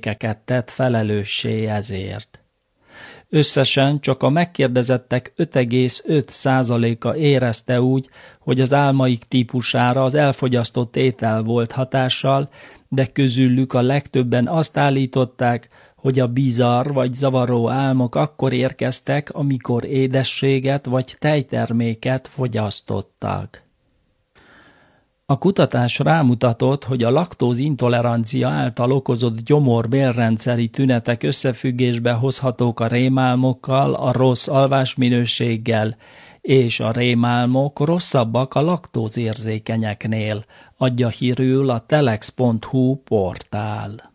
termékeket tett felelőssé ezért. Összesen csak a megkérdezettek 5,5%-a érezte úgy, hogy az álmaik típusára az elfogyasztott étel volt hatással, de közülük a legtöbben azt állították, hogy a bizarr vagy zavaró álmok akkor érkeztek, amikor édességet vagy tejterméket fogyasztottak. A kutatás rámutatott, hogy a laktózintolerancia által okozott gyomor-bélrendszeri tünetek összefüggésbe hozhatók a rémálmokkal, a rossz alvásminőséggel, és a rémálmok rosszabbak a laktózérzékenyeknél, adja hírül a telex.hu portál.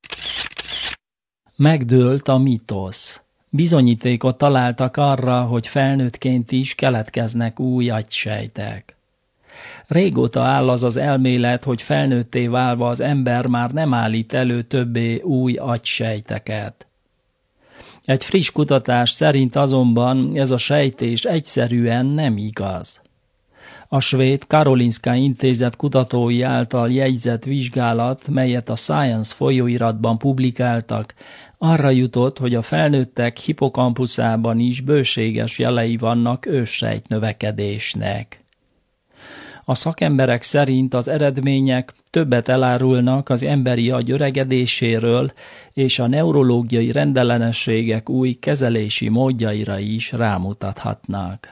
Megdőlt a mitosz. Bizonyítékot találtak arra, hogy felnőttként is keletkeznek új agysejtek. Régóta áll az elmélet, hogy felnőtté válva az ember már nem állít elő többé új agysejteket. Egy friss kutatás szerint azonban ez a sejtés egyszerűen nem igaz. A svéd Karolinska Intézet kutatói által jegyzett vizsgálat, melyet a Science folyóiratban publikáltak, arra jutott, hogy a felnőttek hipokampuszában is bőséges jelei vannak őssejtnövekedésnek. A szakemberek szerint az eredmények többet elárulnak az emberi agy öregedéséről, és a neurológiai rendellenességek új kezelési módjaira is rámutathatnak.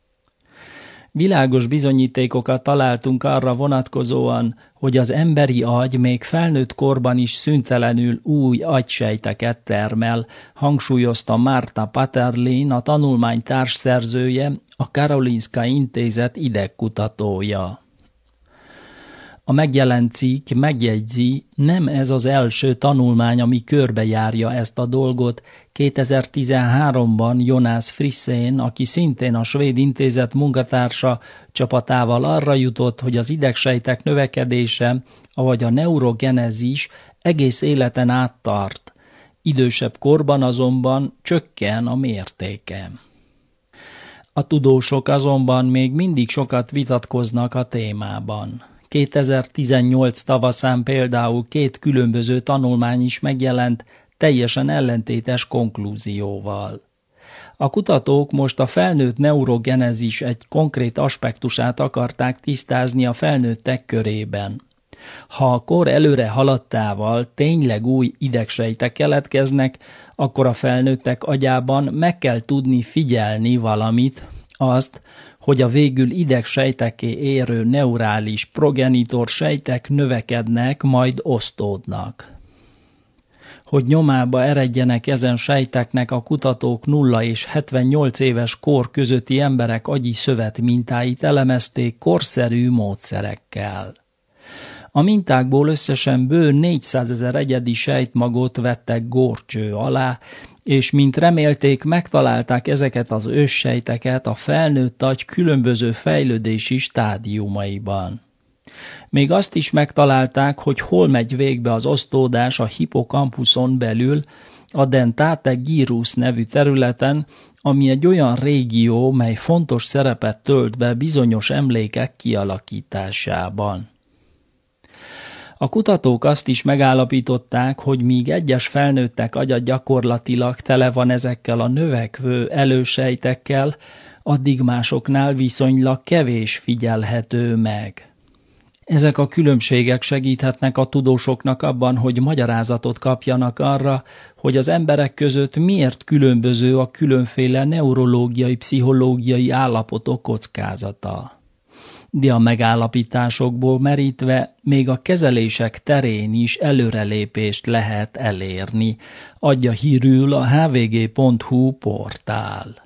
Világos bizonyítékokat találtunk arra vonatkozóan, hogy az emberi agy még felnőtt korban is szüntelenül új agysejteket termel, hangsúlyozta Marta Paterlin, a tanulmány társszerzője, a Karolinska Intézet idegkutatója. A megjelent cikk megjegyzi, nem ez az első tanulmány, ami körbejárja ezt a dolgot. 2013-ban Jonas Frissen, aki szintén a svéd intézet munkatársa, csapatával arra jutott, hogy az idegsejtek növekedése, avagy a neurogenezis egész életen át tart. Idősebb korban azonban csökken a mértéke. A tudósok azonban még mindig sokat vitatkoznak a témában. 2018 tavaszán például 2 különböző tanulmány is megjelent, teljesen ellentétes konklúzióval. A kutatók most a felnőtt neurogenezis egy konkrét aspektusát akarták tisztázni a felnőttek körében. Ha a kor előre haladtával tényleg új idegsejtek keletkeznek, akkor a felnőttek agyában meg kell tudni figyelni valamit, azt, hogy a végül idegsejtekké érő neurális progenitor sejtek növekednek, majd osztódnak. Hogy nyomába eredjenek ezen sejteknek, a kutatók 0 és 78 éves kor közötti emberek agyi szövetmintáit elemezték korszerű módszerekkel. A mintákból összesen bő 400 000 egyedi sejtmagot vettek górcső alá, és mint remélték, megtalálták ezeket az őssejteket a felnőtt agy különböző fejlődési stádiumaiban. Még azt is megtalálták, hogy hol megy végbe az osztódás a hipokampuszon belül, a dentate gyrus nevű területen, ami egy olyan régió, mely fontos szerepet tölt be bizonyos emlékek kialakításában. A kutatók azt is megállapították, hogy míg egyes felnőttek agya gyakorlatilag tele van ezekkel a növekvő elősejtekkel, addig másoknál viszonylag kevés figyelhető meg. Ezek a különbségek segíthetnek a tudósoknak abban, hogy magyarázatot kapjanak arra, hogy az emberek között miért különböző a különféle neurológiai, pszichológiai állapotok kockázata. De a megállapításokból merítve még a kezelések terén is előrelépést lehet elérni, adja hírül a hvg.hu portál.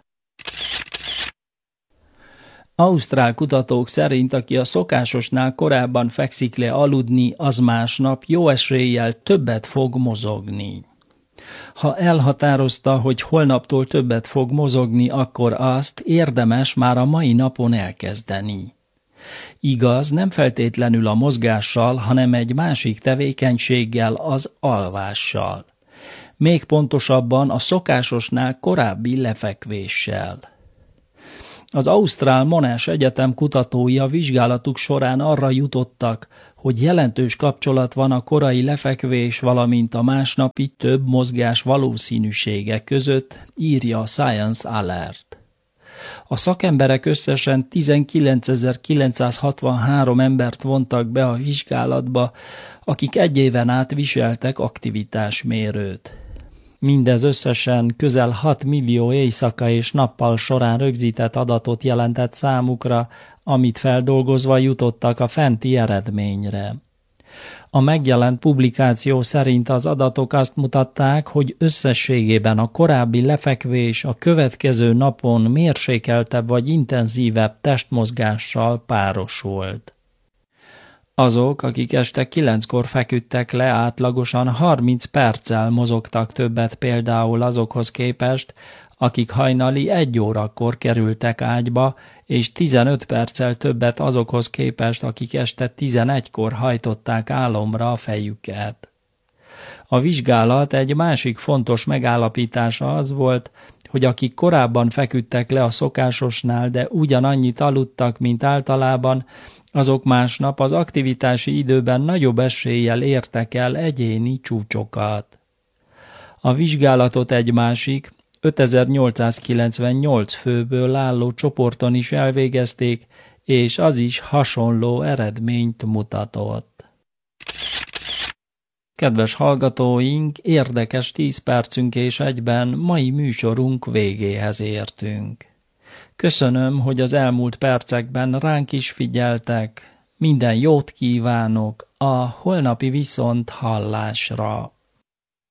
Ausztrál kutatók szerint, aki a szokásosnál korábban fekszik le aludni, az másnap jó eséllyel többet fog mozogni. Ha elhatározta, hogy holnaptól többet fog mozogni, akkor azt érdemes már a mai napon elkezdeni. Igaz, nem feltétlenül a mozgással, hanem egy másik tevékenységgel, az alvással. Még pontosabban a szokásosnál korábbi lefekvéssel. Az Ausztrál Monash Egyetem kutatói a vizsgálatuk során arra jutottak, hogy jelentős kapcsolat van a korai lefekvés, valamint a másnapi több mozgás valószínűsége között, írja a Science Alert. A szakemberek összesen 19.963 embert vontak be a vizsgálatba, akik egy éven át viseltek aktivitásmérőt. Mindez összesen közel 6 millió éjszaka és nappal során rögzített adatot jelentett számukra, amit feldolgozva jutottak a fenti eredményre. A megjelent publikáció szerint az adatok azt mutatták, hogy összességében a korábbi lefekvés a következő napon mérsékeltebb vagy intenzívebb testmozgással párosult. Azok, akik este 9-kor feküdtek le, átlagosan 30 perccel mozogtak többet például azokhoz képest, akik hajnali 1 órakor kerültek ágyba, és 15 perccel többet azokhoz képest, akik este 11-kor hajtották álomra a fejüket. A vizsgálat egy másik fontos megállapítása az volt, hogy akik korábban feküdtek le a szokásosnál, de ugyanannyit aludtak, mint általában, azok másnap az aktivitási időben nagyobb eséllyel értek el egyéni csúcsokat. A vizsgálatot egy másik, 5898 főből álló csoporton is elvégezték, és az is hasonló eredményt mutatott. Kedves hallgatóink, érdekes 10 percünk és egyben mai műsorunk végéhez értünk. Köszönöm, hogy az elmúlt percekben ránk is figyeltek. Minden jót kívánok a holnapi viszonthallásra.